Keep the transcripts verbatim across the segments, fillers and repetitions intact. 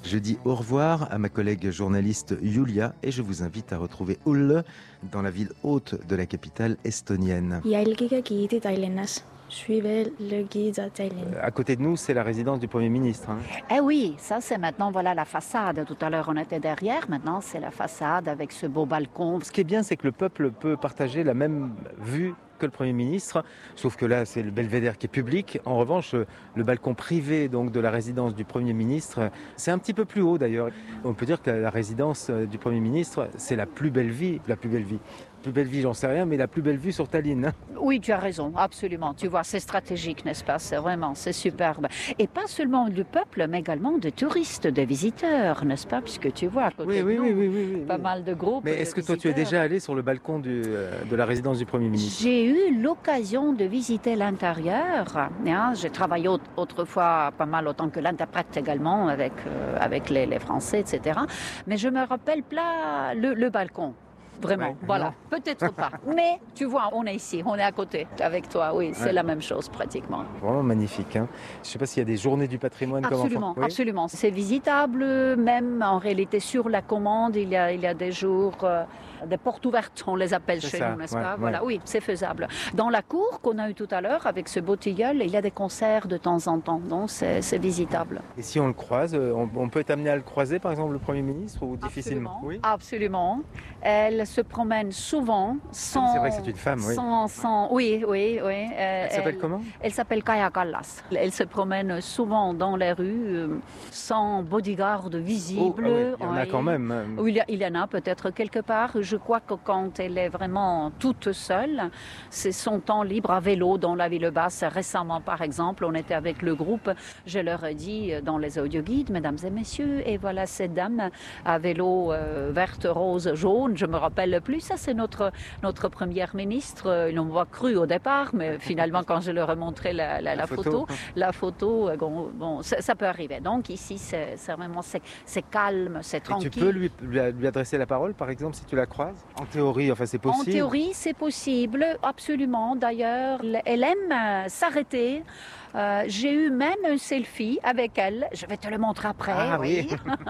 Je dis au revoir à ma collègue journaliste Julia et je vous invite à retrouver Ulle dans la ville haute de la capitale estonienne. Jälgige giidi Tallinnas. Suivez le guide à Tallinn. À côté de nous, c'est la résidence du Premier ministre. Hein. Eh oui, ça c'est maintenant voilà la façade. Tout à l'heure on était derrière, maintenant c'est la façade avec ce beau balcon. Ce qui est bien, c'est que le peuple peut partager la même vue que le Premier ministre, sauf que là c'est le belvédère qui est public. En revanche, le balcon privé donc de la résidence du Premier ministre, c'est un petit peu plus haut d'ailleurs. On peut dire que la résidence du Premier ministre, c'est la plus belle vie, la plus belle vie. Plus belle vie, j'en sais rien, mais la plus belle vue sur Tallinn. Hein. Oui, tu as raison, absolument. Tu vois, c'est stratégique, n'est-ce pas? C'est vraiment, c'est superbe. Et pas seulement du peuple, mais également de touristes, de visiteurs, n'est-ce pas? Puisque tu vois, à côté oui, de oui, nous, oui, oui, oui, oui, pas oui. mal de groupes. Mais est-ce que toi, visiteurs. tu es déjà allé sur le balcon du, euh, de la résidence du Premier ministre? J'ai eu l'occasion de visiter l'intérieur. Hein. J'ai travaillé autrefois pas mal autant que l'interprète également avec, euh, avec les, les Français, et cetera. Mais je me rappelle pas le, le balcon. Vraiment, ouais, voilà, peut-être pas. Mais tu vois, on est ici, on est à côté avec toi, oui, c'est ouais. la même chose pratiquement. Vraiment magnifique. Hein. Je ne sais pas s'il y a des journées du patrimoine absolument, comme enfant. Oui. Absolument, c'est visitable, même en réalité sur la commande, il y a, il y a des jours, euh, des portes ouvertes, on les appelle c'est chez ça, nous, n'est-ce ouais, pas ouais. Voilà, oui, c'est faisable. Dans la cour qu'on a eu tout à l'heure avec ce beau tilleul, il y a des concerts de temps en temps, donc c'est, c'est visitable. Et si on le croise, on, on peut être amené à le croiser, par exemple, le Premier ministre, ou difficilement? Absolument, oui. Absolument. Elle se promène souvent sans... C'est vrai que c'est une femme, oui. Sans, sans, oui, oui, oui. Euh, elle s'appelle elle, comment? Elle s'appelle Kaja Kallas. Elle se promène souvent dans les rues euh, sans bodyguard visible. Oh, ah oui, il y en oui. a quand même. Oui, il y, a, il y en a peut-être quelque part. Je crois que quand elle est vraiment toute seule, c'est son temps libre à vélo dans la ville basse. Récemment, par exemple, on était avec le groupe. Je leur ai dit dans les audioguides, mesdames et messieurs, et voilà cette dame à vélo euh, verte, rose, jaune. Je me rappelle plus. Ça, c'est notre notre première ministre. Ils l'ont voit cru au départ, mais finalement, quand je leur ai montré la, la, la, la photo, photo, la photo, bon, bon ça, ça peut arriver. Donc ici, c'est, c'est vraiment c'est, c'est calme, c'est tranquille. Et tu peux lui, lui adresser la parole, par exemple, si tu la croises? En théorie, enfin, c'est possible. En théorie, c'est possible, absolument. D'ailleurs, elle aime s'arrêter. Euh, j'ai eu même un selfie avec elle, je vais te le montrer après, ah, oui.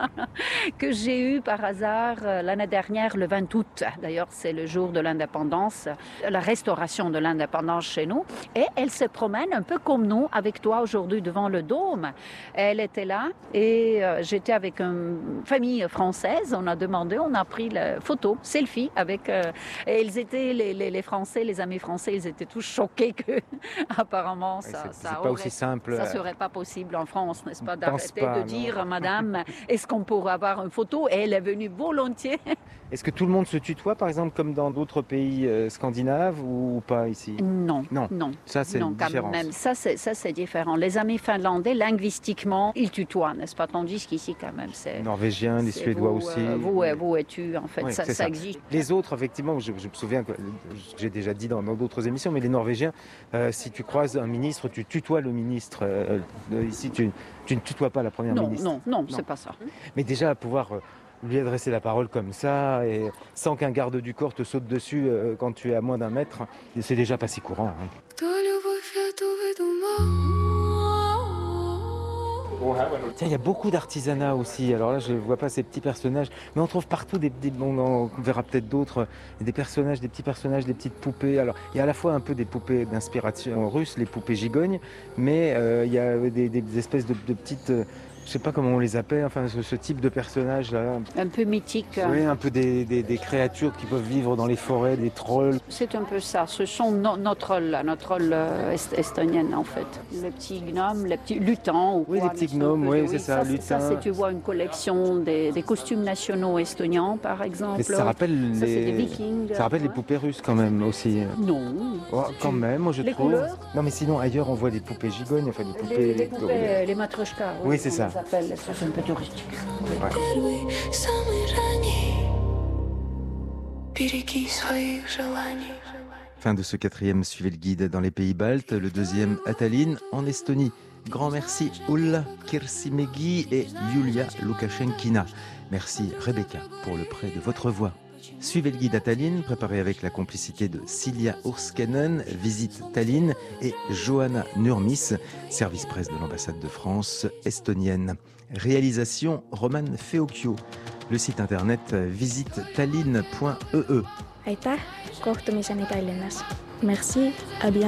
que j'ai eu par hasard l'année dernière, le vingt août. D'ailleurs, c'est le jour de l'indépendance, la restauration de l'indépendance chez nous. Et elle se promène un peu comme nous, avec toi aujourd'hui devant le Dôme. Elle était là et euh, j'étais avec une famille française. On a demandé, on a pris la photo, selfie avec... Euh, et ils étaient, les, les, les Français, les amis français, ils étaient tous choqués que apparemment ça... C'est, ça c'est pas aussi simple. Ça serait pas possible en France, n'est-ce pas, d'arrêter pas, de dire, madame, est-ce qu'on pourrait avoir une photo? Et elle est venue volontiers. Est-ce que tout le monde se tutoie, par exemple, comme dans d'autres pays euh, scandinaves ou pas ici? Non, non, non. Ça, c'est non, différent. Même. Ça, c'est, ça, c'est différent. Les amis finlandais, linguistiquement, ils tutoient, n'est-ce pas? Tandis qu'ici, quand même, c'est... Les Norvégiens, les Suédois vous, aussi. Euh, vous, euh, vous et tu, en fait, oui, ça, ça, ça existe. Les autres, effectivement, je, je me souviens que j'ai déjà dit dans, dans d'autres émissions, mais les Norvégiens, euh, si tu croises un ministre, tu tutoies le ministre. Euh, ici, tu, tu ne tutoies pas la première non, ministre. Non, non, non, c'est pas ça. Mais déjà, pouvoir... Euh, lui adresser la parole comme ça, et sans qu'un garde du corps te saute dessus euh, quand tu es à moins d'un mètre, c'est déjà pas si courant. Hein. Tiens, il y a beaucoup d'artisanat aussi. Alors là, je ne vois pas ces petits personnages, mais on trouve partout des, des bon, on verra peut-être d'autres, des personnages, des petits personnages, des petites poupées. Alors, il y a à la fois un peu des poupées d'inspiration russe, les poupées gigognes, mais euh, il y a des, des espèces de, de petites... Euh, je sais pas comment on les appelle, enfin ce, ce type de personnage là. Un peu mythique. Oui, un peu des, des, des créatures qui peuvent vivre dans les forêts, des trolls. C'est un peu ça, ce sont nos, nos trolls, nos trolls euh, est, estoniennes en fait. Les petits gnomes, les petits lutins ou oui, quoi. Oui, les petits gnomes, oui, c'est ça, ça lutins. Ça, c'est, tu vois, une collection des, des costumes nationaux estoniens par exemple. Mais ça rappelle ça, les... c'est des vikings. Ça rappelle ouais. les poupées russes quand même aussi. Non. Oh, quand même, moi je les trouve. Couleurs non mais sinon ailleurs on voit des poupées gigognes, enfin des poupées... Les, les poupées, les, les matryoshkas. Oui, oui c'est ça. Les appelle, ça c'est un peu touristique. Ouais. Fin de ce quatrième Suivez le guide dans les pays baltes, le deuxième à Tallinn en Estonie. Grand merci Ulla Kirsimegi et Julia Lukashenkina. Merci Rebecca pour le prêt de votre voix. Suivez le guide à Tallinn, préparé avec la complicité de Silja Urskenen, Visite Tallinn, et Johanna Nurmis, service presse de l'ambassade de France estonienne. Réalisation Roman Feokio. Le site internet visite tallinn point e e. aitäh, kohtumiseni Tallinnas. Merci, à bientôt.